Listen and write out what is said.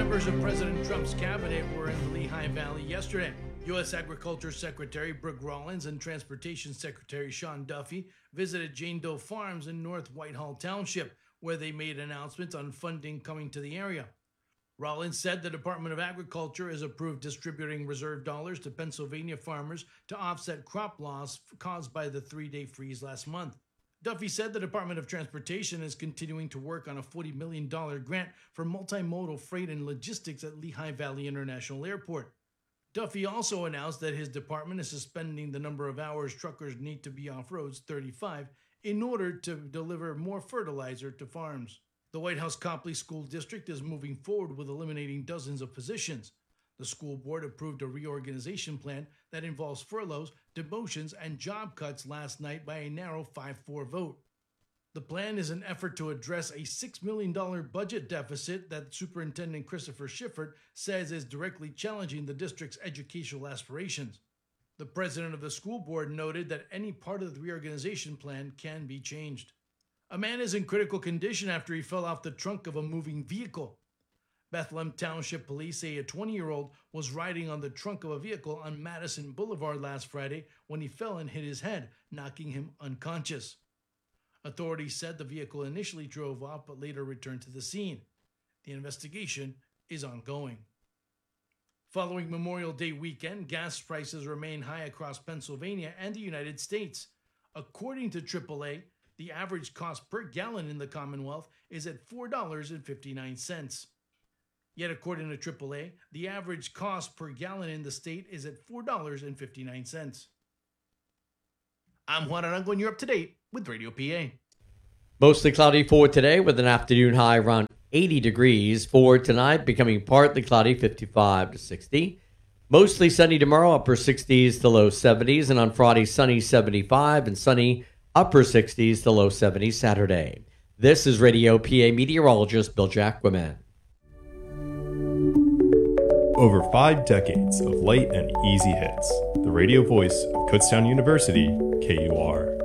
Members of President Trump's cabinet were in the Lehigh Valley yesterday. U.S. Agriculture Secretary Brooke Rollins and Transportation Secretary Sean Duffy visited Jane Doe Farms in North Whitehall Township, where they made announcements on funding coming to the area. Rollins said the Department of Agriculture has approved distributing reserve dollars to Pennsylvania farmers to offset crop loss caused by the 3-day freeze last month. Duffy said the Department of Transportation is continuing to work on a $40 million grant for multimodal freight and logistics at Lehigh Valley International Airport. Duffy also announced that his department is suspending the number of hours truckers need to be off roads, 35, in order to deliver more fertilizer to farms. The White House Copley School District is moving forward with eliminating dozens of positions. The school board approved a reorganization plan that involves furloughs, demotions, and job cuts last night by a narrow 5-4 vote. The plan is an effort to address a $6 million budget deficit that Superintendent Christopher Schifert says is directly challenging the district's educational aspirations. The president of the school board noted that any part of the reorganization plan can be changed. A man is in critical condition after he fell off the trunk of a moving vehicle. Bethlehem Township Police say a 20-year-old was riding on the trunk of a vehicle on Madison Boulevard last Friday when he fell and hit his head, knocking him unconscious. Authorities said the vehicle initially drove off but later returned to the scene. The investigation is ongoing. Following Memorial Day weekend, gas prices remain high across Pennsylvania and the United States. According to AAA, the average cost per gallon in the Commonwealth is at $4.59. Yet according to AAA, the average cost per gallon in the state is at $4.59. I'm Juan Arango, and you're up to date with Radio PA. Mostly cloudy for today with an afternoon high around 80 degrees. For tonight, becoming partly cloudy, 55 to 60. Mostly sunny tomorrow, upper 60s to low 70s. And on Friday, sunny 75 and sunny upper 60s to low 70s Saturday. This is Radio PA meteorologist Bill Jacquemin. Over 5 decades of light and easy hits. The radio voice of Kutztown University, KUR.